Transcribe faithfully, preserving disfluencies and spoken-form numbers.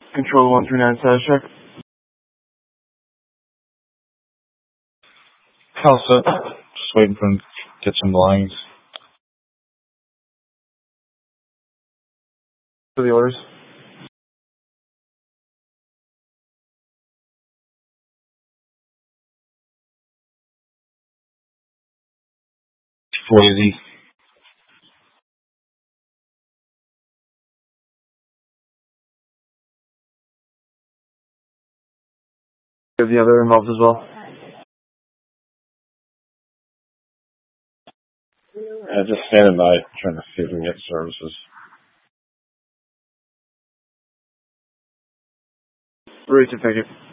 Control one three nine status check. How's it? Just waiting for him to get some lines. For the orders. Swayze. You have the other involved as well. Yeah, just standing by, trying to see if we can get services. Race ticket.